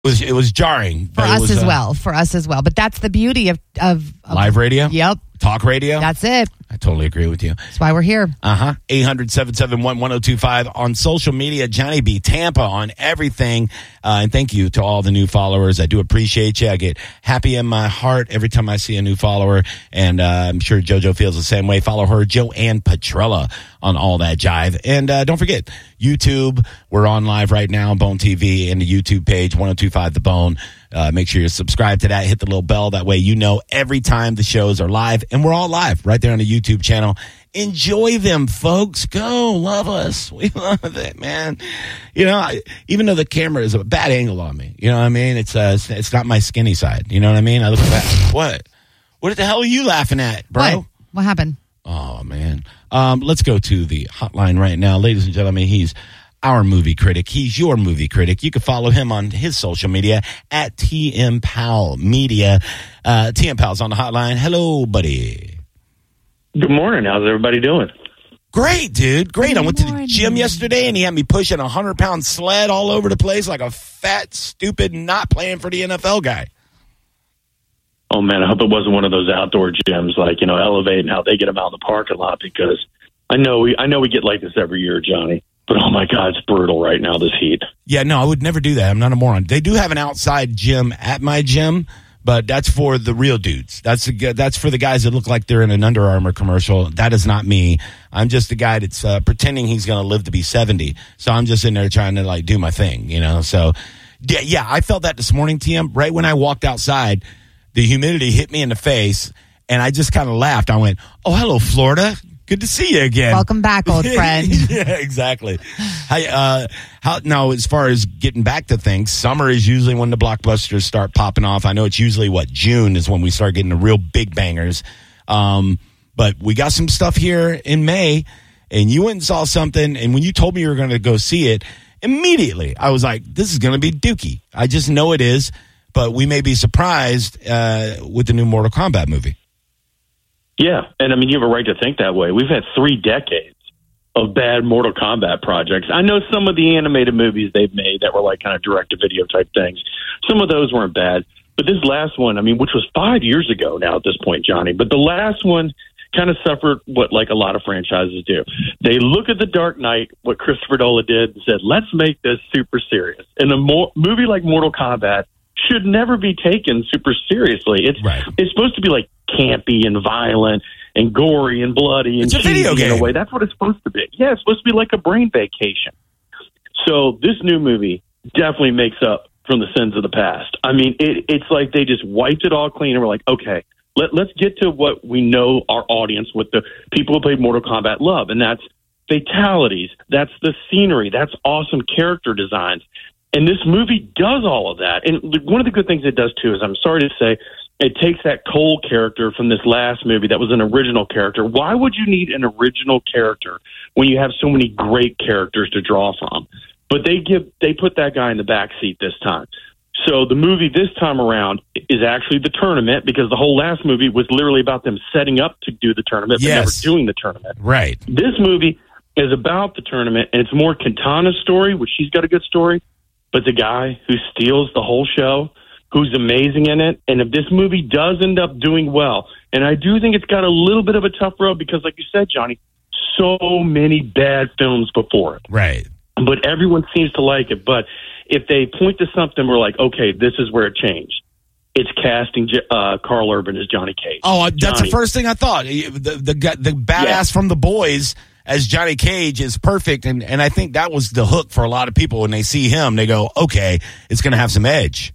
It was jarring. For us as well. For us as well. But that's the beauty of live radio? Yep. Talk radio? That's it. I totally agree with you. That's why we're here. 800-771-1025 on social media. Johnny B. Tampa on everything. And thank you to all the new followers. I do appreciate you. I get happy in my heart every time I see a new follower. And I'm sure JoJo feels the same way. Follow her, Joanne Petrella, on all that jive. And don't forget, YouTube. We're on live right now on Bone TV and the YouTube page, 1025 The Bone. Make sure you're subscribed to that. Hit the little bell. That way you know every time the shows are live. And we're all live right there on the YouTube channel. Enjoy them, folks. Go. Love us. We love it, man. You know, even though the camera is a bad angle on me, you know what I mean? It's not my skinny side. You know what I mean? I look back. What the hell are you laughing at, bro? What happened? Oh, man. Let's go to the hotline right now. Ladies and gentlemen, he's our movie critic. He's your movie critic. You can follow him on his social media at TM Powell Media. TM Powell's on the hotline. Hello, buddy. Good morning. How's everybody doing? Great, dude. Great. I went to the gym yesterday, and he had me pushing a 100-pound sled all over the place like a fat, stupid, not playing for the NFL guy. Oh, man, I hope it wasn't one of those outdoor gyms like, Elevate and how they get them out in the parking lot, because I know we get like this every year, Johnny. But, oh, my God, it's brutal right now, this heat. Yeah, no, I would never do that. I'm not a moron. They do have an outside gym at my gym, but that's for the real dudes. That's for the guys that look like they're in an Under Armour commercial. That is not me. I'm just the guy that's pretending he's going to live to be 70. So I'm just in there trying to, like, do my thing, So, yeah, I felt that this morning, TM. Right when I walked outside, the humidity hit me in the face, and I just kind of laughed. I went, oh, hello, Florida. Good to see you again. Welcome back, old friend. Yeah, exactly. Now, as far as getting back to things, summer is usually when the blockbusters start popping off. I know it's usually, June is when we start getting the real big bangers. But we got some stuff here in May, and you went and saw something, and when you told me you were going to go see it, immediately I was like, this is going to be dookie. I just know it is, but we may be surprised with the new Mortal Kombat movie. Yeah, and I mean, you have a right to think that way. We've had 3 decades of bad Mortal Kombat projects. I know some of the animated movies they've made that were like kind of direct-to-video type things. Some of those weren't bad. But this last one, I mean, which was 5 years ago now at this point, Johnny, but the last one kind of suffered what like a lot of franchises do. They look at The Dark Knight, what Christopher Nolan did, and said, let's make this super serious. And a movie like Mortal Kombat should never be taken super seriously. It's supposed to be like campy and violent and gory and bloody and it's a video game in a way. That's what it's supposed to be. Yeah, it's supposed to be like a brain vacation. So this new movie definitely makes up from the sins of the past. I mean, it's like they just wiped it all clean and we're like, okay, let's get to what we know our audience, what the people who played Mortal Kombat love, and that's fatalities, that's the scenery, that's awesome character designs. And this movie does all of that. And one of the good things it does, too, is I'm sorry to say, it takes that Cole character from this last movie that was an original character. Why would you need an original character when you have so many great characters to draw from? But they put that guy in the back seat this time. So the movie this time around is actually the tournament, because the whole last movie was literally about them setting up to do the tournament, but never doing the tournament. Right. This movie is about the tournament, and it's more Katana's story, which she's got a good story, but the guy who steals the whole show, who's amazing in it. And if this movie does end up doing well, and I do think it's got a little bit of a tough road because, like you said, Johnny, so many bad films before it. Right. But everyone seems to like it. But if they point to something, we're like, okay, this is where it changed. It's casting Carl Urban as Johnny Cage. Oh, that's the first thing I thought. The badass from The Boys as Johnny Cage is perfect, and I think that was the hook for a lot of people. When they see him, they go, okay, it's going to have some edge.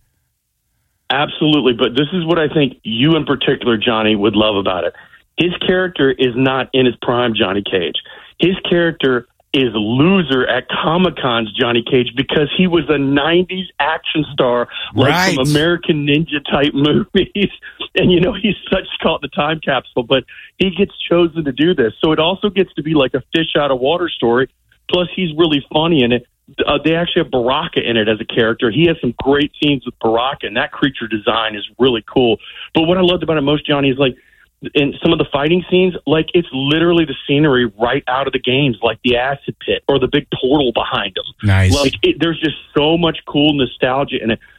Absolutely, but this is what I think you in particular, Johnny, would love about it. His character is not in his prime Johnny Cage. His character is loser at Comic-Con's Johnny Cage because he was a 90s action star, like some American Ninja type movies. And, he's called the time capsule, but he gets chosen to do this. So it also gets to be like a fish out of water story. Plus, he's really funny in it. They actually have Baraka in it as a character. He has some great scenes with Baraka, and that creature design is really cool. But what I loved about it most, Johnny, is like, in some of the fighting scenes, like it's literally the scenery right out of the games, like the acid pit or the big portal behind them. Nice. Like there's just so much cool nostalgia in it.